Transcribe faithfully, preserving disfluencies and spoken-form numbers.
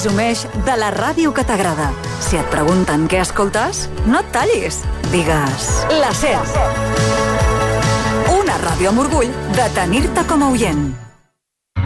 presumeix de la ràdio que t'agrada. Si et pregunten què escoltes, no et tallis. Digues la SER. Una ràdio amb orgull de tenir-te com a oient.